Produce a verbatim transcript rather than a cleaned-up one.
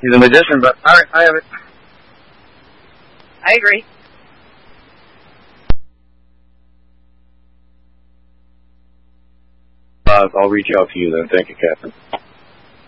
He's a magician, but all right, I have it. I agree. Uh, I'll reach out to you then. Thank you, Captain.